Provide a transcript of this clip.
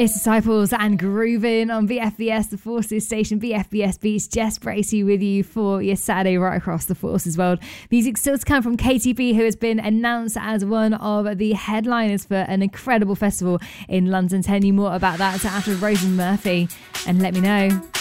It's Disciples and Groovin on VFBS, the Forces station, VFBS Beats. Jess Bracey with you for your Saturday right across the Forces world. Music still to come from KTB, who has been announced as one of the headliners for an incredible festival in London. Tell you more about that after Rosie Murphy, and let me know.